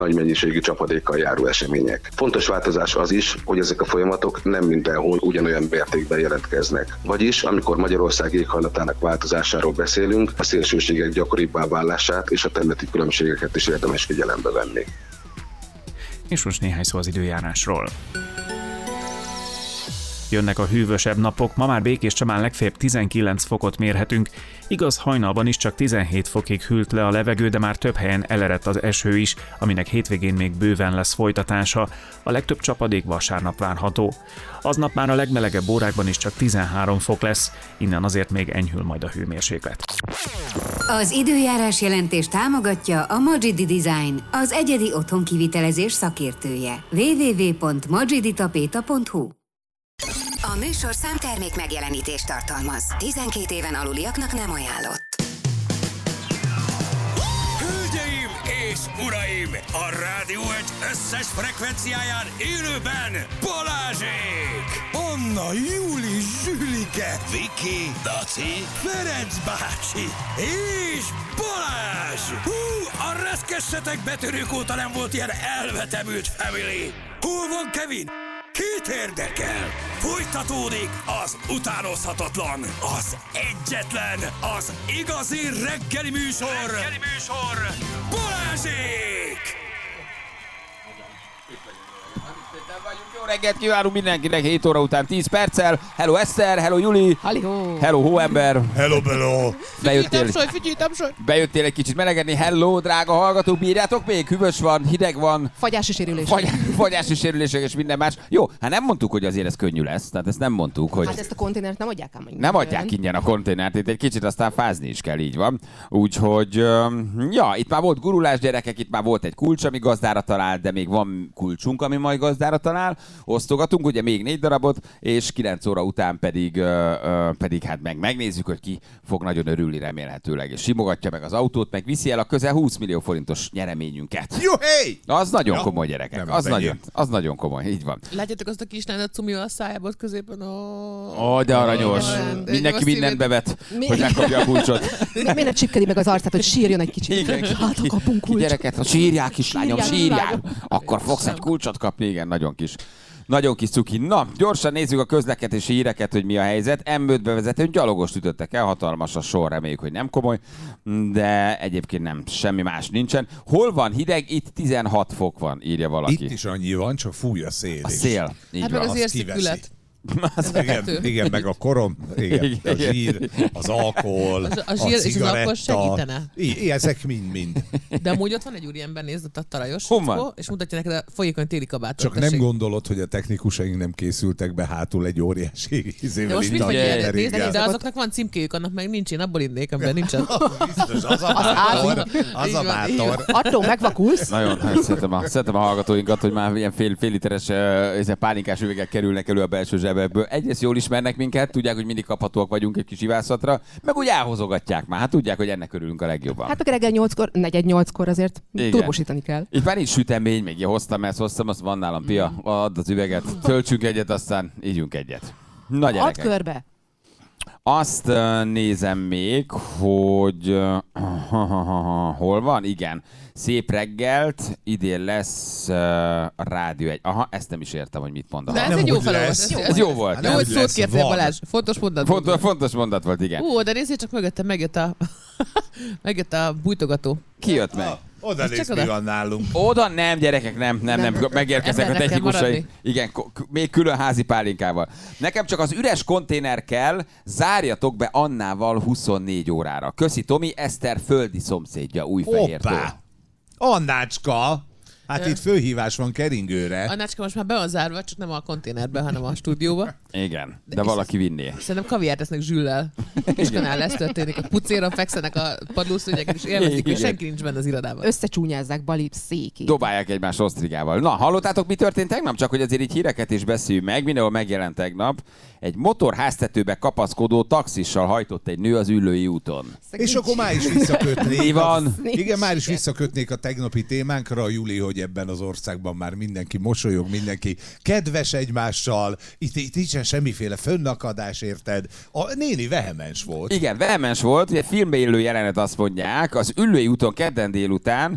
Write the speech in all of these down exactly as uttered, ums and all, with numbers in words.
nagy mennyiségű csapadékkal járó események. Fontos változás az is, hogy ezek a folyamatok nem mindenhol ugyanolyan mértékben jelentkeznek. Vagyis, amikor Magyarország éghajlatának változásáról beszélünk, a szélsőségek gyakoribbá válását és a területi különbségeket is érdemes figyelembe venni. És most néhány szó az időjárásról. Jönnek a hűvösebb napok, ma már Békéscsabán legfeljebb tizenkilenc fokot mérhetünk. Igaz, hajnalban is csak tizenhét fokig hűlt le a levegő, de már több helyen elerett az eső is, aminek hétvégén még bőven lesz folytatása. A legtöbb csapadék vasárnap várható. Aznap már a legmelegebb órákban is csak tizenhárom fok lesz, innen azért még enyhül majd a hőmérséklet. Az időjárás jelentés támogatja a Magidi Design, az egyedi otthonkivitelezés szakértője. double-u double-u double-u pont magiditapéta pont hu. A műsor számtermék megjelenítést tartalmaz. tizenkét éven aluliaknak nem ajánlott. Hölgyeim és uraim! A Rádió egy összes frekvenciáján élőben Balázsék! Anna, Júli, Zsülike, Viki, Daci, Ferenc bácsi és Balázs! Hú, a reszkessetek betörők óta nem volt ilyen elvetemült family! Hol van Kevin? Két érdekel! Folytatódik az utánozhatatlan, az egyetlen, az igazi reggeli műsor! Reggeli műsor! Balázsék! Jó reggelt kívánunk mindenkinek, hét óra után tíz perccel. Hello Eszter, hello Juli. Hello. Hello Hóember. Hello Bello. Bejöttél, Figyelj, tapsolj. bejöttél egy kicsit melegedni. Hello, drága hallgatók, bírjátok még? Hűvös van, hideg van. Fagyási sérülések. Fagy, fagyási sérülések és minden más. Jó, hát nem mondtuk, hogy azért ez könnyű lesz. Tehát ezt nem mondtuk, hogy... Hát ezt a konténert nem adják ám. Nem adják ingyen a konténert, itt egy kicsit aztán fázni is kell, így van. Úgyhogy, ja, itt már volt gurulás, gyerekek, itt már volt egy kulcs, ami gazdára talált, de még van kulcsunk, ami majd gazdára talál. Osztogatunk, ugye még négy darabot, és kilenc óra után pedig, ö, ö, pedig hát meg megnézzük, hogy ki fog nagyon örülni remélhetőleg, és simogatja meg az autót, meg viszi el a közel húsz millió forintos nyereményünket. Jó, hey! Az nagyon Ja, komoly, gyerekek, nem az az nagyon, az nagyon komoly, így van. Látjátok azt a kislányot cumival a szájából középen? Ó, oh, de aranyos. De Mindenki mindent bevet, Mi? hogy megkapja a kulcsot. Miért ne csipkedi meg az arcát, hogy sírjon egy kicsit? Igen. Hát, ha kapunk Ki kulcsot. gyereket, ha sírják, kislányom, Sírják, sírják, kislányom. akkor fogsz egy kulcsot kapni, igen, nagyon kis. Nagyon kis cuki. Na, gyorsan nézzük a közlekedési híreket, hogy mi a helyzet. em öt bevezetőn gyalogost ütöttek el, hatalmas a sor, reméljük, hogy nem komoly, de egyébként nem, semmi más nincsen. Hol van hideg? Itt tizenhat fok van, írja valaki. Itt is annyi van, csak fúj a szél. A is. szél. Így Hát van. meg az azt érszikület. Igen, igen, meg a korom, igen, a zsír, az alkohol, Az- a zsír és az cigaretta. alkohol segítene? I, ezek mind-mind. De amúgy ott van egy úriember, nézd ott a talajos, Hol van? fickó, és mutatja neked a folyékony téli kabátot. Csak nem tessék. gondolod, hogy a technikusaink nem készültek be hátul egy óriási De izével most itt mit a vagy Yeah. ilyen? Nézd, kerékkel. de azoknak van címkéjük, annak meg nincs, én abból innék, amiben nincsen. Biztos, az a bátor, az Így a van, így bátor. Attól megvakulsz. Nagyon, nagyon szeretem, a, szeretem a hallgatóinkat, hogy már ilyen fél, fél literes uh, pálinkás üvegek kerülnek elő a belső zsebekből. Egyrészt jól ismernek minket, tudják, hogy mindig kaphatóak vagyunk egy kis ivászatra, meg úgy elhozogatják már, hát tudják, hogy ennek örülünk a legjobban. Hát meg reggel nyolckor, negyed nyolckor azért Igen. turbosítani kell. Itt már nincs sütemény, még hoztam ezt, hoztam, azt van nálam, Pia, add az üveget, töltsünk egyet, aztán ígyunk egyet. Na Add gyerekek, körbe. azt uh, nézem még, hogy uh, hol van? Igen. Szép reggelt, idén lesz uh, a Rádió egy. Aha, ezt nem is értem, hogy mit mondanak. De ez Nem, egy jó hogy felolvas. lesz. Ez jó volt. Hát Jó, nem, hogy hogy szót lesz, kértél, van. Balázs. Fontos mondat. Fontos, fontos mondat volt, igen. Ú, de nézzél csak mögöttem, megjött a, megjött a bújtogató. Ki jött meg? Oda Ez néz, csak mi oda. van nálunk. Oda nem, gyerekek, nem, nem, nem, Nem. megérkeznek a Embernek kell technikusai. maradni. Igen, ko- k- még külön házi pálinkával. Nekem csak az üres konténer kell, zárjatok be Annával huszonnégy órára. Köszi Tomi, Eszter földi szomszédja Újfehértől. Hoppá! Annácska! Hát itt főhívás van keringőre. Annácska most már be van zárva, csak nem a konténerbe, hanem a stúdióba. Igen, de és valaki vinné. Szerintem kaviárt esznek Zsüllel. És kanál ez történik. A pucéron fekszenek a padlószőnyegen, és élvezik, Igen. hogy senki nincs benne az irodában. Összecsúnyázzák Bali székét. Dobálják egymást osztrigával. Na, hallottátok, mi történt tegnap? Csak hogy azért így híreket is beszéljünk meg. Mindenhol megjelent tegnap. Egy motorháztetőbe kapaszkodó taxissal hajtott egy nő az Üllői úton. És akkor már is visszakötnék. Mi van? Igen, már is visszakötnék a tegnapi témánkra, Juli, hogy ebben az országban már mindenki mosolyog, mindenki kedves egymással, itt, itt nincsen semmiféle fönnakadás, érted? A néni vehemens volt. Igen, vehemens volt, ugye filmbe illő jelenet azt mondják, az Üllői úton kedden délután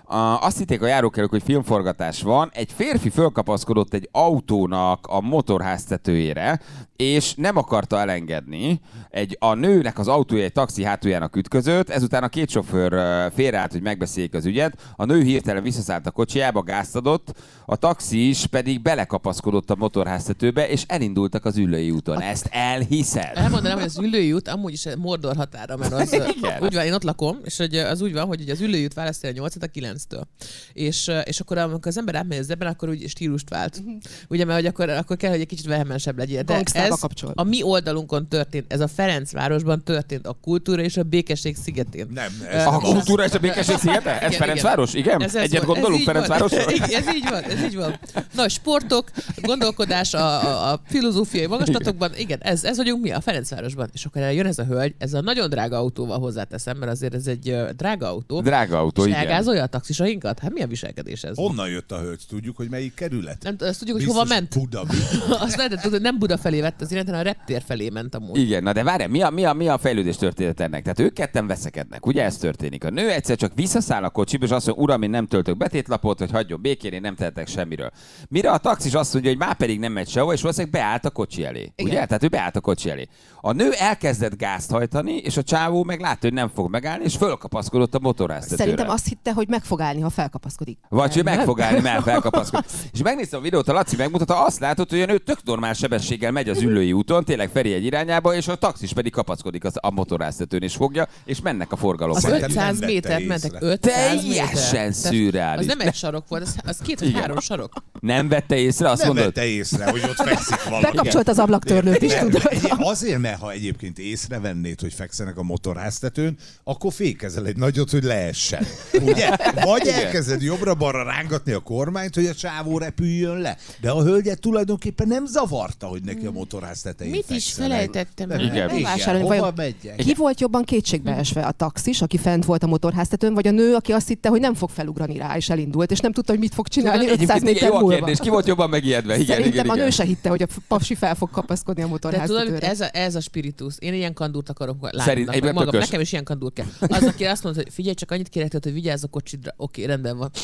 A, azt hitték a járókelők, hogy filmforgatás van. Egy férfi fölkapaszkodott egy autónak a motorháztetőjére, és nem akarta elengedni. Egy, a nőnek az autója egy taxi hátuljának ütközött, ezután a két sofőr félreállt, hogy megbeszéljék az ügyet. A nő hirtelen visszaszállt a kocsijába, gázt adott, a taxi is pedig belekapaszkodott a motorháztetőbe, és elindultak az Üllői úton. Ezt elhiszed? Elmondanám, hogy az Üllői út amúgy is Mordor határa, mert az úgy van, én ott lakom, és hogy az úgy van, hogy az Üllői út választja a nyolcat a kilenctől. És, és akkor amikor az ember átmegy az ebben, akkor úgy stílust vált. Ugye, mert hogy akkor, akkor kell, hogy egy kicsit vehemensebb legyél. De ez a mi oldalunkon történt, ez a Ferencvárosban történt, a Kultúra és a Békesség szigetén. Nem, ez a Kultúra és a Békesség szigete? Ez igen, Ferencváros? Igen? Ez Egyet van. Gondolunk Ferencvárosra? Ez így van, ez így van. Na, sportok, gondolkodás a, a, a filozófiai magaslatokban, igen, ez, ez vagyunk mi a Ferencvárosban. És akkor jön ez a hölgy, ez a nagyon drága autóval hozzáteszem, mert azért ez egy uh, drága autó. Drága autó, és igen. elgázolja a taxisainkat? Hát milyen viselkedés ez? Honnan jött a hölgy? Tudjuk, hogy melyik kerület? Nem, azt tudjuk, hogy Biztos hova ment. Buda. Azt lehetett tudni, hogy nem Buda felé vett az irányt, hanem a reptér felé ment amúgy. Igen, na de várj, mi a, mi a, mi a fejlődés történet ennek? Tehát ők ketten veszekednek, ugye ez történik. A nő egyszer csak visszaszáll a kocsiba, és azt mondja, uram, én nem töltök betétlapot, hogy hagyjon békén, én nem tehetek semmiről. Mire a taxis azt mondja, hogy már pedig nem megy sehova, és valószínűleg beállt a kocsi elé. Igen. Ugye? Tehát ő beállt a kocsi elé. A nő elkezdett gázt hajtani, és a csávó meg látta, hogy nem fog megállni, és fölkapaszkodott a motorháztetőre. Szerintem azt hitte, hogy meg fog állni, ha felkapaszkodik. Vagy hogy meg fog állni, mert felkapaszkodik. És megnéztem a videót, a Laci megmutatta, azt látod, hogy a nő tök normál sebességgel megy az Üllői úton, tényleg Ferihegy irányába, és a taxis pedig kapaszkodik az, a motorháztetőn, és fogja, és mennek a forgalomban. Az ötszáz métert mentek, ötszáz Teljesen szürreális. Az nem egy sarok volt, az, az két vagy három sarok. Nem vette észre, azt nem mondod? vette észre, hogy ott fekszik valaki. Bekapcsolt az ablaktörlőt is, tudod. Azért, mert ha egyébként észrevennéd, hogy fekszenek a motorháztetőn, akkor fékezel egy nagyot, hogy leessen. Ugye? Vagy elkezded jobbra-balra rángatni a kormányt, hogy a csávó repüljön le. De a hölgyet tulajdonképpen nem zavarta, hogy neki a motorháztetején Mit is felejtettem el? Igen. Vásárolni, Hova vajon megyek? ki volt jobban kétségbeesve? A taxis, aki fent volt a motorháztetőn, vagy a nő, aki azt hitte, hogy nem fog felugrani rá, és elindult, és nem tudta, hogy mit fog csinálni ötszáz méter jó a múlva. kérdés, ki volt jobban megijedve? Igen, Szerintem igen, a igen. nő se hitte, hogy a pasi fel fog kapaszkodni a De motorháztetőre. tudod, ez a, ez a spiritus. Én ilyen kandúrt akarok Szerint- lányomnak. Magam, tökös. nekem is ilyen kandúr kell. Az, aki azt mondta, hogy figyelj, csak annyit kérek, hogy vigyázz a kocsidra. Oké, rendben van.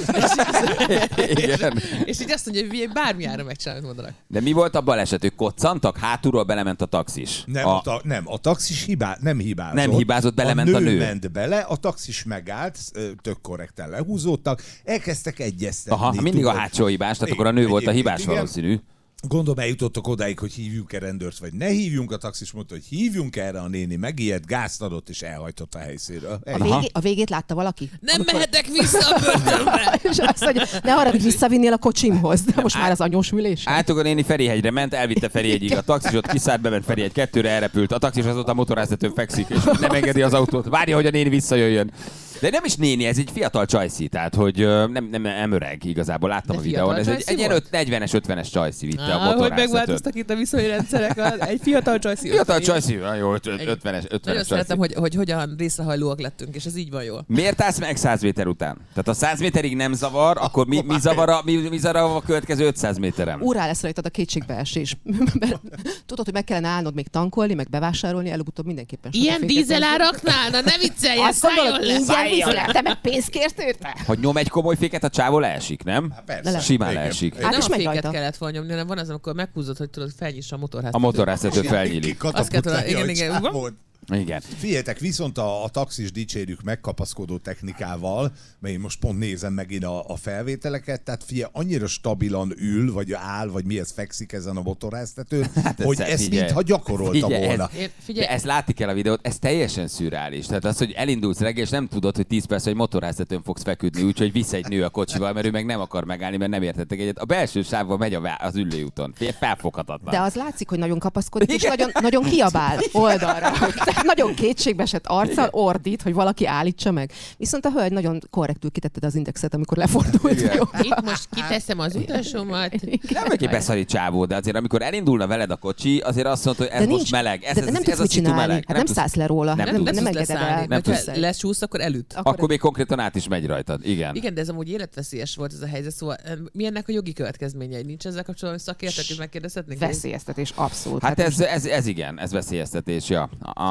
Igen. És így azt mondja, hogy figyelj, bármiára megcsinálni, mondanak. De mi volt a baleset? Ők koccantak? Hátulról belement a taxis. Nem, a... A ta, nem, a taxis hibá, nem hibázott. Nem hibázott, belement a nő. A nő ment bele, a taxis megállt, tök korrekten lehúzódtak, elkezdtek egyeztetni. Aha, mindig a hátsó hibás, tehát akkor a nő volt a hibás igen. valószínű. Gondolom eljutottak odáig, hogy hívjunk-e rendőrt, vagy ne hívjunk. A taxis mondta, hogy hívjunk erre, a néni megijedt, gázt adott, és elhajtott a helyszínről. A, végé, a végét látta valaki? Nem Amikor... mehetek vissza a börtönbe! És azt mondja, ne arra, hogy visszavinnél a kocsimhoz. De most már az anyós ülés. Általában a néni Ferihegyre ment, elvitte Ferihegyig a taxis, ott kiszállt, bement Ferihegy kettőre, elrepült. A taxis azóta a motorháztetőn fekszik, és nem engedi az autót. Várja, hogy a néni visszajöjjön. De nem is néni, ez egy fiatal csajszi, tehát hogy nem, nem, nem öreg igazából, láttam De a videón. Ez egy, csajszi egy ilyen volt? negyvenes, ötvenes csajszi vitte a Á, hogy motorháztetőn. megváltoztak itt a viszonyrendszerek, egy fiatal csajszi. Fiatal csajszi, jó, ötvenes, ötvenes Nagyon csajszi. szeretem, hogy, hogy hogyan részrehajlóak lettünk, és ez így van jól. Miért állsz meg száz méter után? Tehát a száz méterig nem zavar, akkor mi, mi, zavar, a, mi, mi zavar a következő ötszáz méteren? Úrá lesz rajtad a kétségbeesés. Mert tudod, hogy meg kellene állnod még tankolni, meg bevásárolni, előbb-utóbb mindenképpen. Ilyen dízeláraknál? Na ne viccelj, ez szálljon le! Szálljon le! Te meg pénzt kérsz érte? Hogy nyom egy komoly féket, a csávó leesik, nem? Hát persze. Simán Igen. leesik. Hát Hát és nem a megy féket rajta. kellett volna nyomni, hanem van az, amikor meghúzod, hogy tudod, felnyissa a A motorháztetőt. motorháztető felnyílik. Azt kell tudni, igen, igen. Igen. Figyeljetek, viszont a, a taxis dicsérjük megkapaszkodó technikával, mert én most pont nézem megint a, a felvételeket, tehát figyelj, annyira stabilan ül, vagy áll, vagy mi ez fekszik ezen a motorháztetőn, Hát hogy ez- ezt figyelj. mintha gyakorolta Figyelj, volna. Ez, Én- figyelj. de ezt látni kell a videót, ez teljesen szürreális. Tehát az, hogy elindulsz reggel, és nem tudod, hogy tíz perc, hogy motorháztetőn fogsz feküdni, úgyhogy visz egy nő a kocsival, mert ő meg nem akar megállni, mert nem értettek egyet. A belső sávban megy a vá- az Üllői úton. Figyelj, felfoghatatlan. De az látszik, hogy nagyon kapaszkodik, és nagyon, nagyon kiabál oldalra. Tehát nagyon kétségbeesett arccal ordít, hogy valaki állítsa meg. Viszont a hölgy nagyon korrektül kitette az indexet, amikor lefordult. Igen. Jó. Itt most kiteszem az utasomat. Nem vagy egy beszarít csávó, de azért amikor elindulna veled a kocsi, azért azt mondta, hogy ez De most nincs- meleg. Ez, de ez, nem ez, tudsz a mit szitu csinálni. meleg. Hát nem tudsz- szállsz le róla. Nem Nem, tudsz nem, nem tudsz engeded leszállni. el. Nem tudsz. Hogyha lesúsz, akkor elüt. Akkor- Akkor még konkrétan át is megy rajtad. Igen. Igen, de ez amúgy életveszélyes volt ez a helyzet, szóval em, mi ennek a jogi következményei? Nincs ezzel kapcsolatban, hogy szakértőt is megkérdezhetnénk? Veszélyeztetés, abszolút. Hát ez, ez, ez igen, ez veszélyeztetés, ja. A,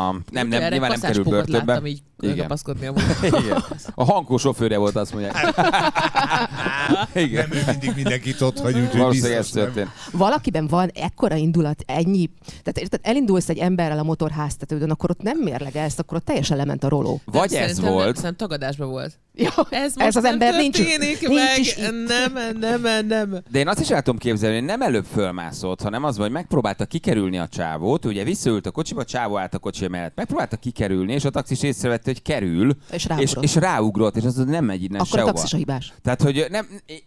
nem, nem, nyilván nem kerül börtönbe. Láttam így kapaszkodni a Igen. A Hankó sofőre volt, azt mondják. Igen. Nem ő mindig mindenkit ott hagy, úgyhogy valószínűleg ez biztos nem. történt. Valakiben van ekkora indulat, ennyi, tehát érted, elindulsz egy emberrel a motorháztetődön, akkor ott nem mérlegelsz, akkor ott teljesen lement a roló. Vagy ez Szerintem volt. Nem, szerintem tagadásban volt. Ja, Ez, ez az ember nincs, történik nincs meg. is itt. Nem, nem, nem. De én azt is el tudom képzelni, hogy nem előbb fölmászott, hanem az, hogy megpróbálta kikerülni a csávót, ugye visszaült a kocsiba, a csávó állt a kocsi mellett, megpróbálta kikerülni, és a taxis észrevette, hogy kerül, És és, ráugrott. és ráugrott, és az nem megy innen Akkor a sehova. taxis a hibás. Tehát, hogy nem,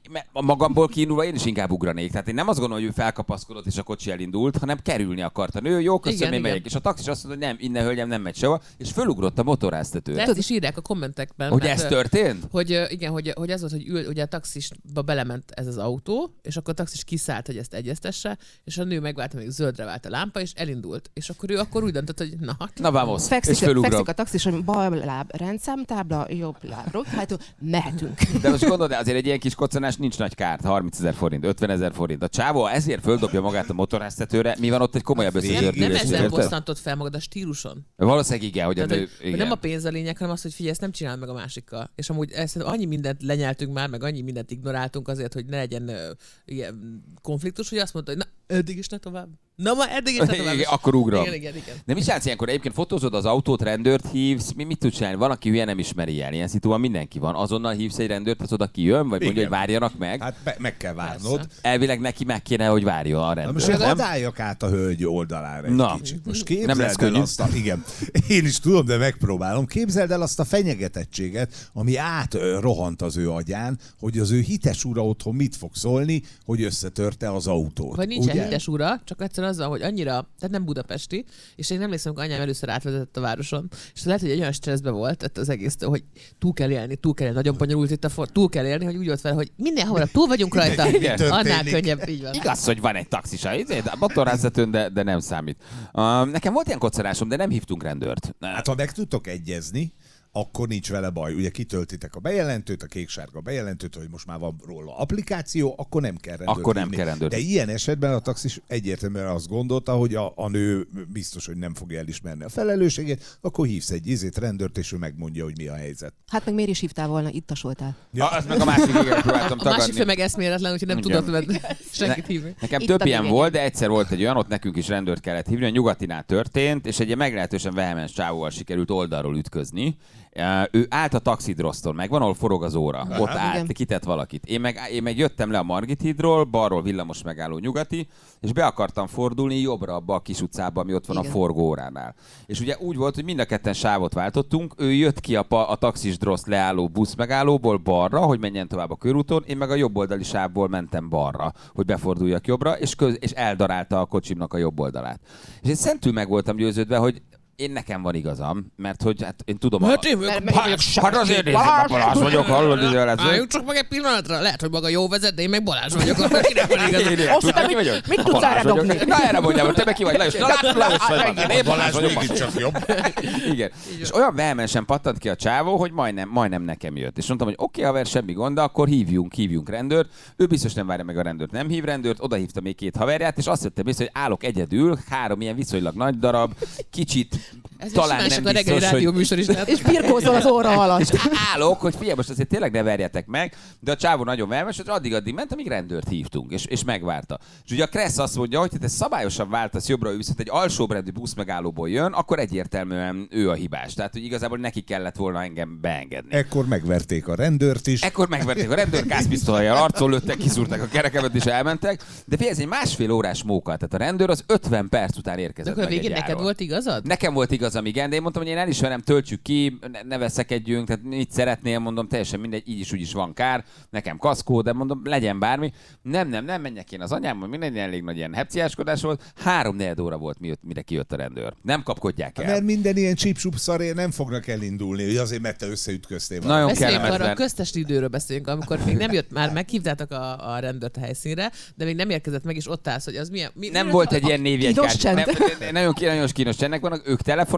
a magamból kiindulva én is inkább ugranék. Tehát én nem azt gondolom, hogy ő felkapaszkodott és a kocsi elindult, hanem kerülni akarta. Nő, jó, köszönöm, Igen, én igen. megyek. És a taxis azt mondta, hogy nem, innen hölgyem nem megy sehova, és fölugrott a De motorháztetőre. ezt is írják a kommentekben. Hogy tehát, ez történt? Hogy ö, igen, hogy, hogy az volt, hogy ül, ugye a taxisba belement ez az autó, és akkor a taxis kiszállt, hogy ezt egyeztesse, és a nő megválta, még zöldre vált a lámpa, és elindult. És akkor ő akkor úgy döntött, hogy na hát. Na vamos, és Fekszik, fölugrott. fekszik a taxis, hogy bal láb rendszámtábla, jobb láb, hát mehetünk. De most gondolod, azért egy ilyen kis koccanás nincs nagy kárt, harmincezer forint, ötvenezer forint. A csávó ezért földobja magát a motorháztetőre, mi van ott egy komolyabb Nem, összezördülés. nem ezzel érted? bosszantott fel magad a stíluson. Valószínűleg igen, hogy a Tehát, nő, hogy, hogy igen. nem a pénz a lényeg, hanem az, hogy figyelj, ezt nem csinál meg a másikkal. És amúgy ezt, annyi mindent lenyeltünk már, meg annyi mindent ignoráltunk azért, hogy ne legyen uh, ilyen konfliktus, hogy azt mondta, hogy na, eddig is ne tovább. Na, ma eddig is ne tovább. Igen, akkor ugrom. Igen, igen, igen. De mit csinálsz ilyenkor? Egyébként fotózod az autót, rendőrt hívsz, mi mit tudsz csinálni? Van, aki hülye nem ismeri ilyen. Ilyen szituban mindenki van. Azonnal hívsz egy rendőrt, az oda kijön, vagy mondja, Igen. hogy várjanak meg. Hát be, meg kell várnod. Elvileg neki meg kéne, hogy várjon a Na rendőr. most nem? hadd álljak át a hölgy oldalára egy Na. kicsit. Most Nem képzeld lesz el könnyű. azt a, igen, én is tudom, de megpróbálom. Képzeld el azt a fenyegetettséget, ami átrohant az ő agyán, hogy az ő hites ura otthon mit fog szólni, hogy összetörte az autót. Vagy nincsen ugye? hites ura, csak egyszerűen azzal, hogy annyira, tehát nem budapesti, és én nem emlékszem, hogy anyám először átvezetett a városon, és lehet, hogy egy olyan stresszbe volt tehát az egésztől, hogy túl kell élni, túl kell élni, nagyon bonyolult itt a for, túl kell élni, hogy úgy volt vele, hogy minden hamarabb túl vagyunk rajta, Igen. annál Történik. könnyebb, így van. Igaz, hogy van egy taxis, a motorháztetőn, de, de nem számít. Uh, nekem volt ilyen koccanásom, de nem hívtunk rendőrt. Hát ha meg tudtok egyezni, akkor nincs vele baj. Ugye kitöltitek a bejelentőt, a kék-sárga bejelentőt, hogy most már van róla applikáció, akkor nem kell rendőrt Akkor nem hívni. kell rendőrt. De ilyen esetben a taxis egyértelműen azt gondolta, hogy a, a nő biztos, hogy nem fogja elismerni a felelősséget, akkor hívsz egy ízét rendőrt, és ő megmondja, hogy mi a helyzet. Hát meg miért is hívtál volna, itt a soltál. Ja. Az meg a másik, igen, próbáltam A másik tagadni. fél meg eszméletlen, úgyhogy nem Igen. tudott venni senkit hívni. Nekem Itt több a ilyen lényeg. volt, de egyszer volt egy olyan, ott nekünk is rendőrt kellett hívni, a nyugatinál történt, és egy ilyen meglehetősen vehemens csávóval sikerült oldalról ütközni. Uh, ő állt a taxidroszton, meg van, ahol forog az óra. Aha. Ott állt, Igen. kitett valakit. Én meg, én meg jöttem le a Margit hídról, balról villamos megálló nyugati, és be akartam fordulni jobbra abba a kis utcába, ami ott van Igen. a forgóóránál. És ugye úgy volt, hogy mind a ketten sávot váltottunk, ő jött ki a, pa, a taxis droszt leálló busz megállóból balra, hogy menjen tovább a körúton, én meg a jobboldali sávból mentem balra, hogy beforduljak jobbra, és, köz, és eldarálta a kocsimnak a jobb oldalát. És én szentül meg voltam győződve, hogy én nekem van igazam, mert hogy hát én tudom... Hát a... én vagyok Mert- a mert- Hát azért nézzük, a Balázs vagyok, hallod, hogy Álljunk csak meg egy pillanatra, lehet, hogy maga jó vezet, de én meg Balázs vagyok, akkor kinek van igaz. Azt hittem, ki mit- vagyok? mit A tudsz Balázs erre vagyok. dobni? Na erre mondjam, hogy te meg ki vagy, Lajos. Na látod, Lajos vagy. Én Balázs vagyok. mégiscsak jobb. Igen. És olyan vehemensen pattant ki a csávó, hogy majdnem, majdnem nekem jött. És mondtam, hogy oké, haver, semmi gond, de akkor hívjunk, hívjunk rendőrt. Ő biztos nem várja meg a rendőrt, nem hív rendőrt, oda hívta még két haverját, és azt vettem észre, hogy állok egyedül, három ilyen viszonylag nagy darab, kicsit Ez talán talán nem a reggeli biztos, hogy... rádió műsor is lehet. És birkózol az óra alatt. És állok, hogy figyelj, most azért tényleg ne verjetek meg, de a csávó nagyon vermes, hogy addig-addig ment, amíg rendőrt hívtunk, és, és megvárta. És ugye a Kressz azt mondja, hogy te szabályosan váltasz jobbra, ő viszont egy alsóbrendű busz megállóból jön, akkor egyértelműen ő a hibás. Tehát, hogy igazából neki kellett volna engem beengedni. Ekkor megverték a rendőrt is. Ekkor megverték a rendőr, gázpisztolyjal arcon lőttek, kiszúrták a kerekemet és elmentek. De figyelj, ez egy másfél órás móka. Tehát a rendőr az ötven perc után De érkezett akkor a meg egy végén neked járól. volt igazad? Nekem volt igazam, igen, de én mondtam, hogy én elismerem, töltsük ki, ne, ne veszekedjünk, tehát mit szeretnél, mondom, teljesen mindegy, így is úgy is van kár, nekem kaszkó, de mondom, legyen bármi. Nem, nem, nem menjek én az anyámmal, minden elég nagy ilyen hepciáskodás volt. Három negyed óra volt, mire kijött a rendőr. Nem kapkodják el. Mert minden ilyen csípsup szaré nem fognak elindulni, hogy azért, mert te összeütköztél Nagyon valami. Beszéljünk arra a kellemetlen. köztes időről beszéljünk, amikor még nem jött, már meghívtátok a, a rendőrt a helyszínre, de még nem érkezett meg, és ott állsz, hogy az milyen... Mi, Nem mi volt a- egy ilyen Kínos névjegykártya. csend. Nem, nagyon, nagyon kínos csendnek vannak, ők telefonálnak,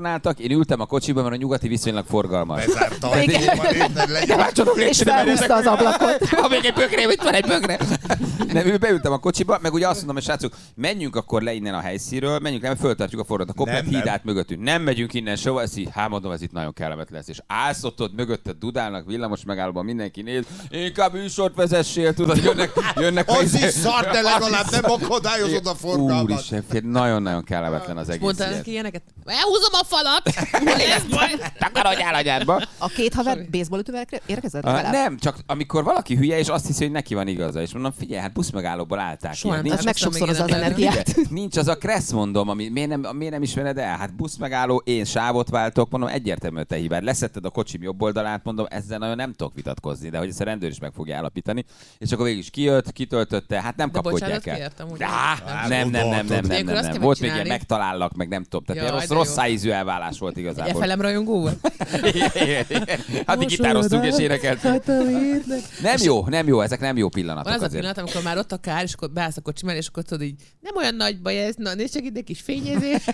csatornáltak, én ültem a kocsiba, mert a nyugati viszonylag forgalmas. Bezárta a És felhúzta az ablakot. Ha még egy bögrém, itt van egy bögrém. Nem, ő beültem a kocsiba, meg ugye azt mondom, hogy srácok, menjünk akkor le innen a helyszínről, menjünk le, mert föltartjuk a forratot. A Kopet híd át mögöttünk. Nem megyünk innen sehova, ezt így, hát mondom, ez itt nagyon kellemetlen lesz. És állsz ott, ott mögötted dudálnak, villamos megállóban mindenki néz, inkább műsort vezessél, tudod, jönnek, jönnek. Az is szar, de legalább nem akadályozod a forgalmat. Úristen, nagyon-nagyon kellemetlen az egész. Mondtál neki ilyeneket? Elhúzom a falat! Ez baj! Takarodj áll anyádba! A két haver baseballütővel érkezett? Uh, nem, csak amikor valaki hülye, és azt hiszi, hogy neki van igaza, és mondom, figyelj, hát buszmegállóból állták. Soha nem, nincs, az meg sokszor az az energiát. Nincs az a kressz, mondom, ami, miért, nem, miért nem ismered el? Hát buszmegálló, én sávot váltok, mondom, egyértelmű a te hibád. Leszetted a kocsim jobb oldalát, mondom, ezzel nagyon nem tudok vitatkozni, de hogy ezt a rendőr is meg fogja állapítani. És akkor végig is kijött, kitöltötte, hát nem kapkodják el. Kértem, ugye? Á, nem, nem, nem, nem, nem, nem, nem. Volt még ilyen megtalállak, meg nem tudom. Tehát rossz, rossz szájízű elválás volt igazából. Efelem rajongó volt? Hát gitároztunk és énekeltünk. Nem jó, nem jó, ezek nem jó pillanatok. Van az a azért. pillanat, amikor már ott a kár, és akkor beállsz a kocsi mellé, és akkor tudod így, nem olyan nagy baj ez, na nézd csak ide kis fényezés.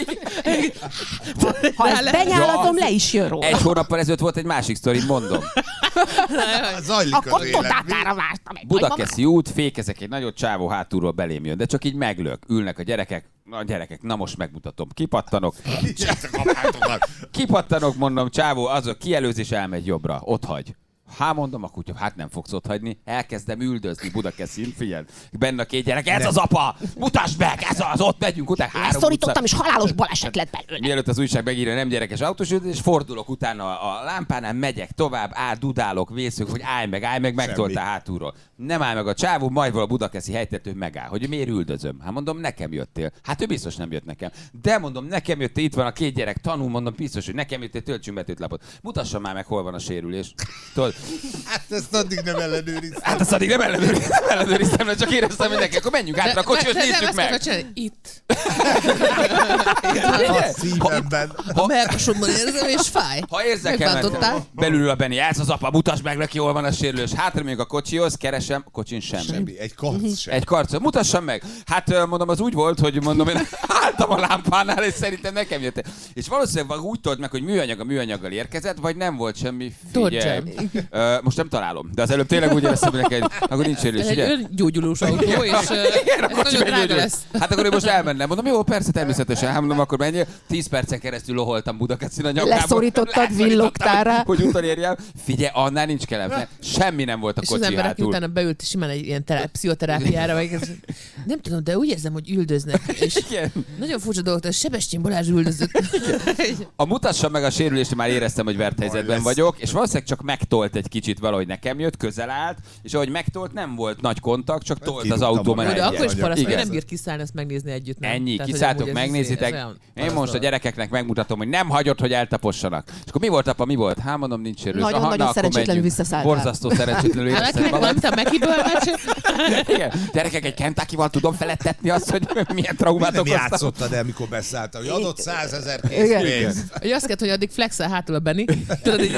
Ha ezt benyálatom, le is jön róla. Egy hónappal ezelőtt volt egy másik sztori, mondom. Zajlik Akkor az élet. tudatára vártam egy Budakeszi út, fékezek, egy nagyot csávó hátulról belém jön, de csak így meglök. Ülnek a gyerekek, a gyerekek, na most megmutatom. Kipattanok. Kipattanok, mondom, csávó, az a kielőzés elmegy jobbra, ott hagy. Há, mondom, a kutya, hát nem fogsz ott hagyni. Elkezdem üldözni Budakeszin, figyelj. Benne a két gyerek, ez az apa! Mutasd meg, ez az, ott megyünk utána. Három Leszorítottam, utca. és halálos baleset lett belőle. Mielőtt az újság megírja, nem gyerekes autós üldözés, és fordulok utána a, a lámpánál, megyek tovább, át, dudálok, vészök, hogy állj meg, állj meg, megtoltál hátulról. Nem áll meg a csávó, majd val a budakeszi helytető megáll, hogy miért üldözöm. Hát mondom, nekem jöttél. Hát ő biztos nem jött nekem. De mondom, nekem jöttél, itt van a két gyerek, tanul, mondom, biztos, hogy nekem jöttél, töltsünk betűtlapot. Mutassa már meg, hol van a sérülés. Tudod, Hát ezt addig nem ellenőriztem. hát azt addig nem ellenőriztem, nem ellenőriztem, mert csak éreztem, hogy neki, akkor menjünk át a kocsihoz, nézzük meg. Itt. A szívemben. A melkasomban érzem, és fáj. Ha érzek Megbántottál? belül a Benni, ez az apa, mutasd meg neki, hol van a sérülés. Hátra még a kocsihoz, keresem, a kocsin semmi. Semmi, egy karc sem. Egy karcot, mutassam meg. Hát mondom, az úgy volt, hogy mondom, én álltam a lámpánál, és szerintem nekem jött. És valószínűleg úgy tolt meg, hogy műanyag a műanyaggal érkezett, vagy nem volt semmi. Figyelj. Uh, most nem találom, de az előbb tényleg úgy éreztem, hogy neked, akkor nincs sérülés. Ez egy öngyógyulós autó, és Igen, a ez kocsi nagyon drága meggyógyul. lesz. Hát akkor én most elmennem. Mondom, jó, persze, természetesen. Hát mondom, akkor menjél. Tíz percen keresztül loholtam Budakeszin a nyakába. Leszorítottad, villogtál rá. Hogy utolérjem. Figyelj, annál nincs kelem. Semmi nem volt a És az kocsi ember, aki hátul. utána beült simán egy ilyen terá- pszichoterápiára, vagy ez, nem tudom, de úgy érzem, hogy üldöznek. És Igen. nagyon furcsa dolgot, hogy Sebestyén Balázs üldözött. A mutassam meg a sérülést, már éreztem, hogy vert helyzetben vagyok, és valószínűleg csak megtolt egy kicsit valahogy nekem jött, közel állt, és ahogy megtolt, nem volt nagy kontakt, csak tolt az kirúgtam autó magam. De menedzser. akkor is paraszt, Igen. nem bírt kiszállni, ezt megnézni együtt. Nem? Ennyi, Tehát, hogy kiszálltok, amúgy ez- megnézitek. ez olyan Én paraszt most a dolog. gyerekeknek megmutatom, hogy nem hagyod, hogy eltapossanak. És akkor mi volt, apa, mi volt? Hát mondom, nincs sérülés. Nagyon- Aha, nagyon na, akkor szerencsétlenül menjünk. visszaszálltál. Borzasztó szerencsétlenül Hát éreztem akinek magam. valamit a Mekiből meccs, Igen. Gyerekek, egy Kentuckyval tudom felettetni azt, hogy milyen traumát Nem okoztam. játszottad el, mikor beszálltál, hogy adott százezer Igen. készpénzt. hogy azt kellett, hogy addig flexel hátul a Benni. Tudod, így...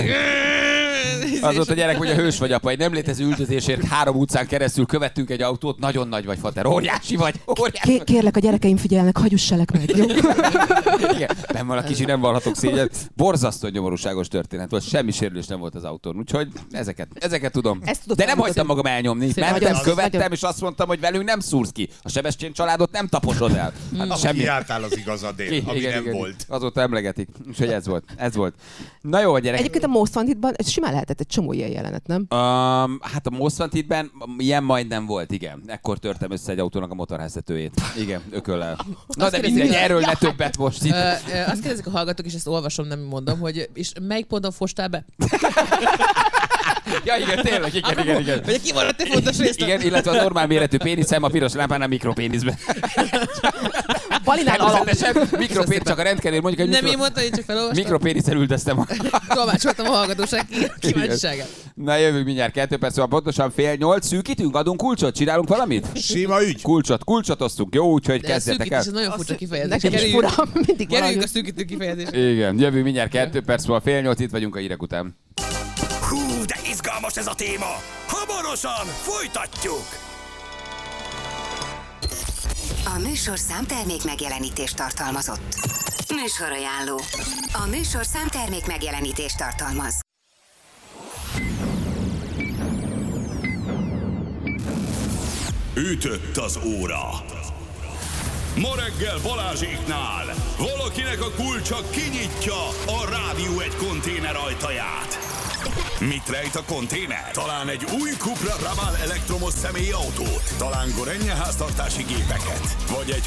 Az volt a gyerek, hogy a hős vagy, apa, egy nem létező üldözésért három utcán keresztül követtünk egy autót, nagyon nagy vagy, fater, óriási vagy, óriási Ké- vagy. kérlek, a gyerekeim figyelnek, hagyusselek meg, jó? Igen, nem van a kicsi, nem vallhatok szégyen. Borzasztó nyomorúságos történet volt, semmi sérülés nem volt az autón, úgyhogy ezeket, ezeket tudom. Ezt tudod De nem valami hagytam magam elnyomni, Szép, mentem, nagyon- követtem, nagyon- és azt mondtam, hogy velünk nem szúrsz ki. A Sebestyén családot nem taposod el. Hát semmi. Kiálltál az igazadért, ami Igen, nem igen. volt. Azóta emlegetik. Úgyhogy ez volt. Ez volt. Na jó, gyerek. Egyébként a Most Wantedban ez simán lehetett egy csomó ilyen jelenet, nem? Um, hát a Most Wantedben ilyen majdnem volt, igen. Ekkor törtem össze egy autónak a motorháztetőjét. Igen, ököllel. Na de kérdezik, mindegy, hogy- erről ne többet most itt. Ö, ö, azt kérdezik a hallgatók, és ezt olvasom, nem mondom, hogy és melyik ponton fostál be? Ja, igen, tényleg, igen, igen, igen. Vagy ki maradt egy fontos részt? Igen, illetve a normál méretű péniszem a piros lámpánál mikropéniszben. Balinál alap. Természetesen mikropénisz, csak a rendkedvéért mondjuk, hogy Nem én mikro... mondtam, én csak felolvastam. mikropéniszel üldöztem. a- Tolmácsoltam a hallgatóság kíváncsiságát. Na jövünk mindjárt kettő perc, szóval pontosan fél nyolc, szűkítünk, adunk kulcsot, csinálunk valamit? Sima ügy. Kulcsot, kulcsot osztunk, jó, úgyhogy De a kezdjetek szűkítés, el. ez nagyon furcsa kifejezés. Nekem is Kerüljük- fura, mindig Kerüljük valami. a szűkítő kifejezést. Igen, jövünk mindjárt kettő perc, múlva fél nyolc, itt vagyunk a hírek után. Hú, de izgalmas ez a téma! Hamarosan folytatjuk! A műsorszám termék megjelenítést tartalmazott. Műsorajánló. A műsor számtermék megjelenítést tartalmaz. Ütött az óra. Ma reggel Balázséknál valakinek a kulcsa kinyitja a Rádió egy konténer ajtaját. Mit rejt a konténer? Talán egy új Cupra Raval elektromos személyautót, talán Gorenje háztartási gépeket, vagy egy